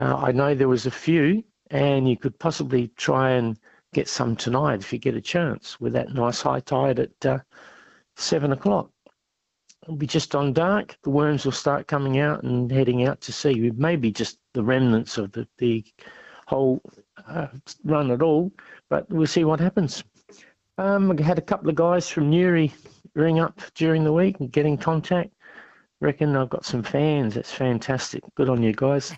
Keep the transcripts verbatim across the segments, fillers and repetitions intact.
Uh, I know there was a few, and you could possibly try and get some tonight if you get a chance with that nice high tide at uh, seven o'clock. It'll be just on dark. The worms will start coming out and heading out to sea. Maybe just the remnants of the, the whole uh, run at all, but we'll see what happens. Um, I had a couple of guys from Newry ring up during the week and get in contact. Reckon I've got some fans. That's fantastic. Good on you guys.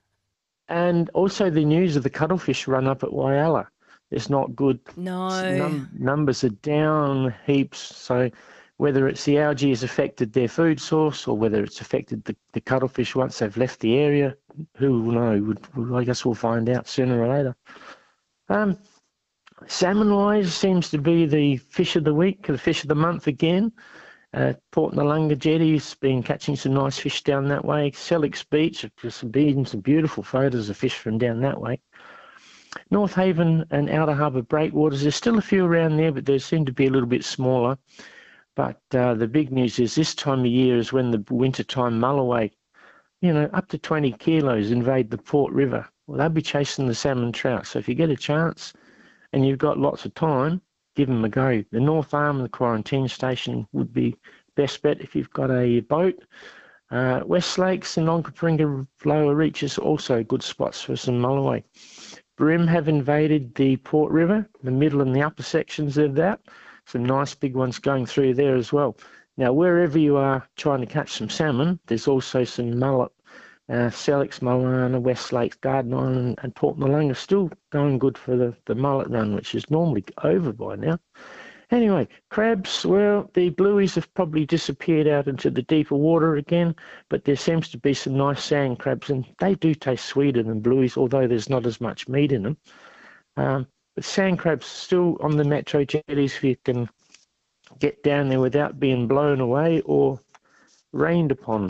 And also the news of the cuttlefish run up at Whyalla. It's not good. No. Num- numbers are down heaps. So whether it's the algae has affected their food source or whether it's affected the, the cuttlefish once they've left the area, who will know? I guess we'll find out sooner or later. Um, Salmon-wise seems to be the fish of the week, the fish of the month again. Uh, Port Noarlunga Jetty's been catching some nice fish down that way. Selix Beach, just been some beautiful photos of fish from down that way. North Haven and Outer Harbour breakwaters, there's still a few around there, but they seem to be a little bit smaller. But uh, the big news is this time of year is when the wintertime mulloway, you know, up to twenty kilos invade the Port River. Well, they'll be chasing the salmon trout. So if you get a chance and you've got lots of time, give them a go. The North Arm and the quarantine station would be best bet if you've got a boat. Uh, West Lakes and Onkaparinga lower reaches are also good spots for some mulloway. Bream have invaded the Port River, the middle and the upper sections of that. Some nice big ones going through there as well. Now, wherever you are trying to catch some salmon, there's also some mullet, uh, Selix, Moana, West Lakes, Garden Island and Port Noarlunga still going good for the, the mullet run, which is normally over by now. Anyway, crabs, well, the blueies have probably disappeared out into the deeper water again, but there seems to be some nice sand crabs, and they do taste sweeter than blueies, although there's not as much meat in them. Um, but sand crabs still on the metro jetties if you can get down there without being blown away or rained upon.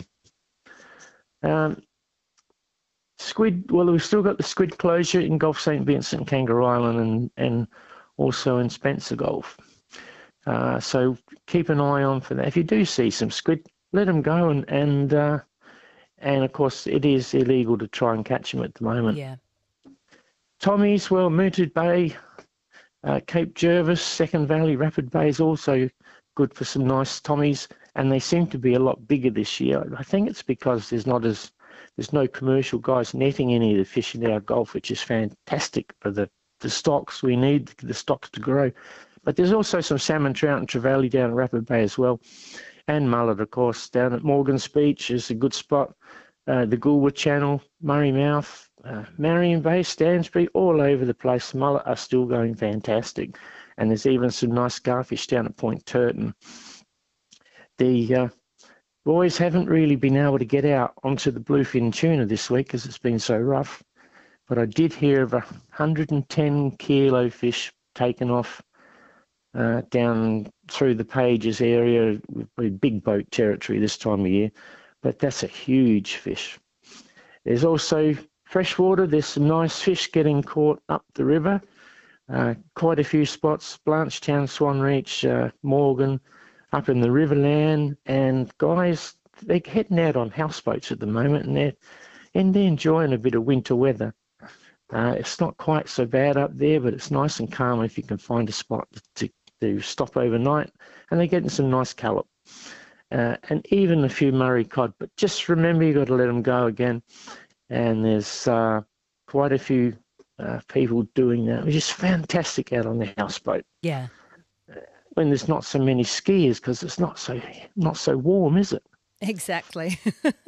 Um, squid, well, we've still got the squid closure in Gulf Saint Vincent, Kangaroo Island, and, and also in Spencer Gulf. Uh, so keep an eye on for that. If you do see some squid, let them go. And and, uh, and of course, it is illegal to try and catch them at the moment. Yeah. Tommies, well, Mooted Bay, uh, Cape Jervis, Second Valley, Rapid Bay is also good for some nice tommies. And they seem to be a lot bigger this year. I think it's because there's not as there's no commercial guys netting any of the fish in our Gulf, which is fantastic for the, the stocks. We need the stocks to grow. But there's also some salmon trout and trevally down at Rapid Bay as well. And mullet, of course, down at Morgan's Beach is a good spot. Uh, the Goolwa Channel, Murray Mouth, uh, Marion Bay, Stansbury, all over the place. Mullet are still going fantastic. And there's even some nice scarfish down at Point Turton. The uh, boys haven't really been able to get out onto the bluefin tuna this week because it's been so rough. But I did hear of a one hundred ten kilo fish taken off uh, down through the Pages area, with big boat territory this time of year. But that's a huge fish. There's also freshwater. There's some nice fish getting caught up the river. Uh, quite a few spots, Blanchetown, Swan Reach, uh, Morgan, up in the Riverland, and guys, they're heading out on houseboats at the moment, and they're, and they're enjoying a bit of winter weather. Uh, it's not quite so bad up there, but it's nice and calm if you can find a spot to, to stop overnight, and they're getting some nice scallop, uh, and even a few Murray cod. But just remember, you've got to let them go again, and there's uh, quite a few uh, people doing that, which is fantastic out on the houseboat. Yeah. When there's not so many skiers because it's not so not so warm, is it? Exactly.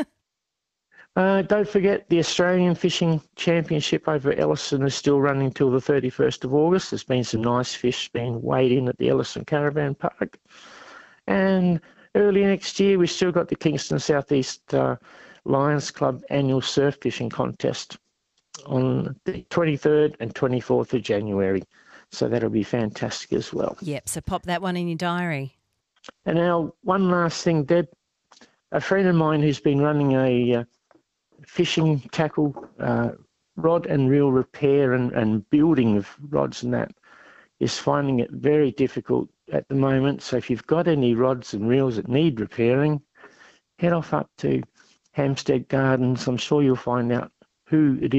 uh, don't forget the Australian Fishing Championship over at Ellison is still running till the thirty-first of August. There's been some nice fish being weighed in at the Ellison Caravan Park. And early next year, we've still got the Kingston Southeast uh, Lions Club annual surf fishing contest on the twenty-third and twenty-fourth of January. So that'll be fantastic as well. Yep, so pop that one in your diary. And now, one last thing, Deb. A friend of mine who's been running a uh, fishing tackle uh, rod and reel repair and, and building of rods and that is finding it very difficult at the moment. So if you've got any rods and reels that need repairing, head off up to Hampstead Gardens. I'm sure you'll find out who it